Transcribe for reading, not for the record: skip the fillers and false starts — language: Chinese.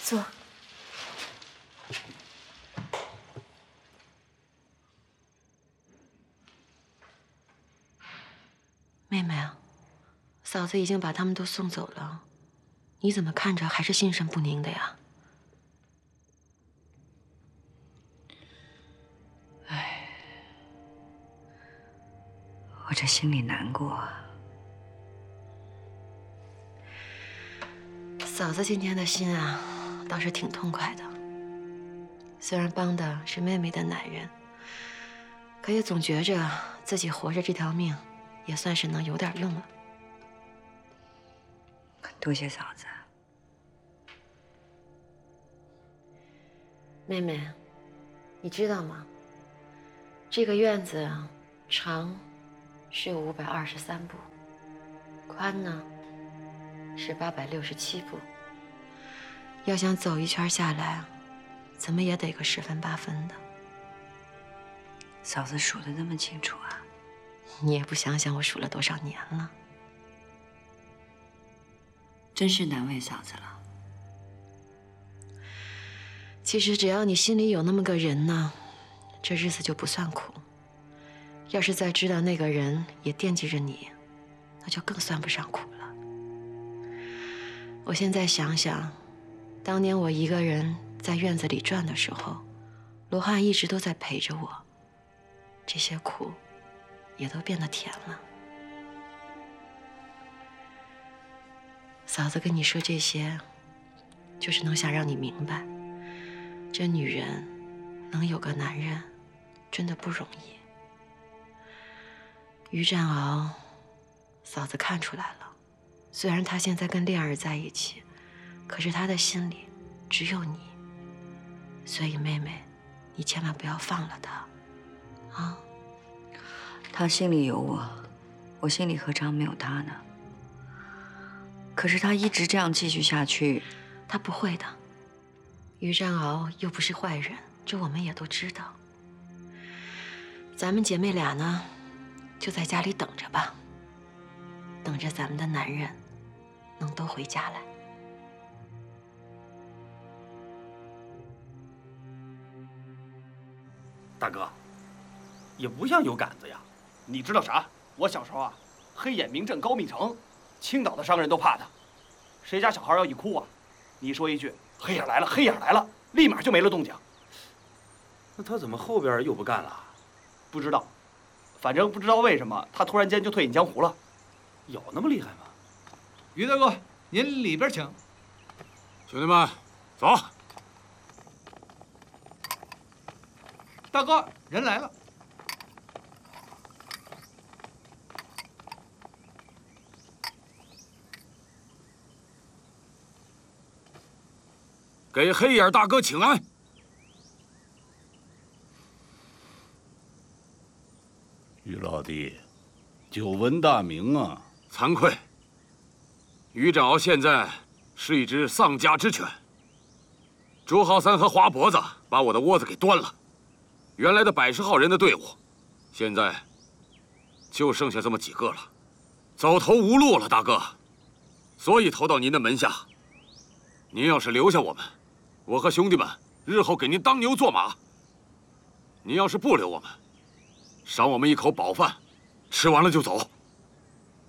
坐。妹妹啊，嫂子已经把他们都送走了，你怎么看着还是心神不宁的呀？ 哎，我这心里难过啊。 嫂子今天的心啊，倒是挺痛快的。虽然帮的是妹妹的男人，可也总觉着自己活着这条命，也算是能有点用了。 多谢嫂子。 妹妹，你知道吗？这个院子长是523步，宽呢是867步。要想走一圈下来，怎么也得个10分8分的。 嫂子数得那么清楚啊？ 你也不想想我数了多少年了。 真是难为嫂子了。 其实只要你心里有那么个人呢，这日子就不算苦。要是再知道那个人也惦记着你，那就更算不上苦了。我现在想想，当年我一个人在院子里转的时候，罗汉一直都在陪着我，这些苦也都变得甜了。嫂子跟你说这些，就是能想让你明白，这女人能有个男人，真的不容易。于占鳌，嫂子看出来了，虽然他现在跟恋儿在一起，可是他的心里只有你。所以妹妹，你千万不要放了他，啊！ 他心里有我，我心里何尝没有他呢？可是他一直这样继续下去， 他不会的。于占鳌又不是坏人，这我们也都知道。咱们姐妹俩呢，就在家里等着吧，等着咱们的男人能都回家来。 大哥，也不像有杆子呀。你知道啥？我小时候啊，黑眼名震高密城，青岛的商人都怕他。谁家小孩要一哭啊，你说一句“黑眼来了，黑眼来了”，立马就没了动静。 那他怎么后边又不干了？ 不知道，反正不知道为什么他突然间就退隐江湖了。 有那么厉害吗？ 于大哥，您里边请。 兄弟们，走。 大哥，人来了。 给黑眼大哥请安。 于老弟，久闻大名啊！ 惭愧，于占鳌现在是一只丧家之犬。朱浩三和花脖子把我的窝子给端了，原来的110号人的队伍，现在就剩下这么几个了，走投无路了，大哥。所以投到您的门下。您要是留下我们，我和兄弟们日后给您当牛做马；您要是不留我们，赏我们一口饱饭，吃完了就走。